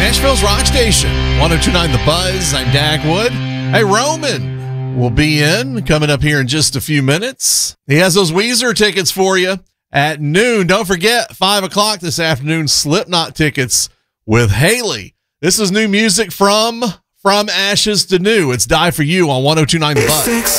Nashville's Rock Station, 102.9 The Buzz. I'm Dag Wood. Hey, Roman will be coming up here in just a few minutes. He has those Weezer tickets for you at noon. Don't forget, 5 o'clock this afternoon, Slipknot tickets with Haley. This is new music from Ashes to New. It's Die For You on 102.9 The Buzz.